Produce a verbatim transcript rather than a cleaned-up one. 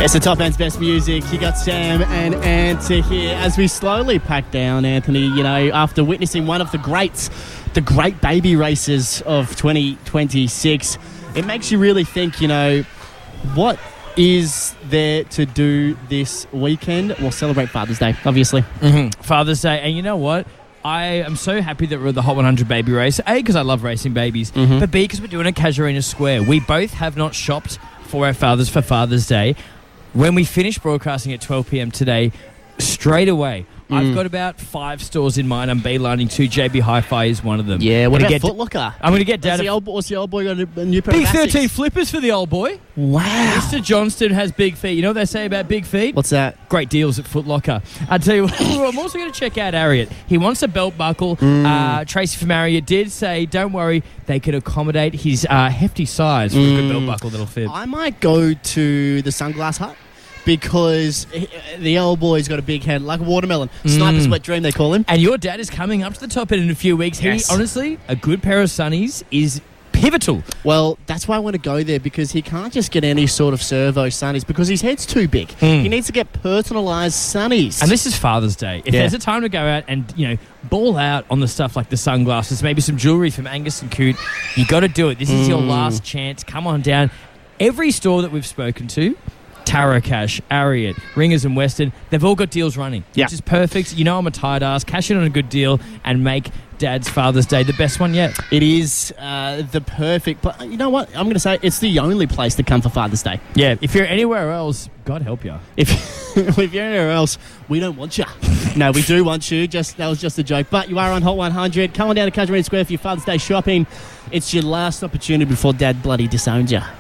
It's the Top End's best music. You got Sam and Anta here as we slowly pack down, Anthony, you know, after witnessing one of the greats, the great baby races of twenty twenty-six. It makes you really think, you know, what is there to do this weekend? We'll celebrate Father's Day, obviously. Mm-hmm. Father's Day. And you know what? I am so happy that we're the Hot one hundred baby race. A, because I love racing babies. Mm-hmm. But B, because we're doing it at Casuarina Square. We both have not shopped for our fathers for Father's Day. When we finish broadcasting at twelve p.m. today, straight away, mm. I've got about five stores in mind. I'm beelining to. J B Hi-Fi is one of them. Yeah, what about get Foot Locker? I'm going to get down to... The old, what's the old boy got a new pair of Big Asics? thirteen flippers for the old boy. Wow. Mister Johnston has big feet. You know what they say about big feet? What's that? Great deals at Foot Locker. I tell you what, I'm also going to check out Ariat. He wants a belt buckle. Mm. Uh, Tracy from Ariat did say, don't worry, they can accommodate his uh, hefty size for mm. a good belt buckle that'll fit. I might go to the Sunglass Hut, because the old boy's got a big head, like a watermelon. Mm. Sniper's wet dream, they call him. And your dad is coming up to the top end in a few weeks. Yes. He, honestly, a good pair of sunnies is pivotal. Well, that's why I want to go there, because he can't just get any sort of servo sunnies because his head's too big. Mm. He needs to get personalised sunnies. And this is Father's Day. If yeah. there's a time to go out and, you know, ball out on the stuff like the sunglasses, maybe some jewellery from Angus and Coote, you got to do it. This is mm. your last chance. Come on down. Every store that we've spoken to, Taracash, Ariat, Ringers and Western, they've all got deals running, yeah. which is perfect. You know I'm a tight ass. Cash in on a good deal and make Dad's Father's Day the best one yet. It is uh, the perfect... Pl- you know what? I'm going to say it's the only place to come for Father's Day. Yeah, if you're anywhere else, God help you. If, if you're anywhere else, we don't want you. No, we do want you. Just That was just a joke. But you are on Hot one hundred. Come on down to Casuarina Square for your Father's Day shopping. It's your last opportunity before Dad bloody disowns you.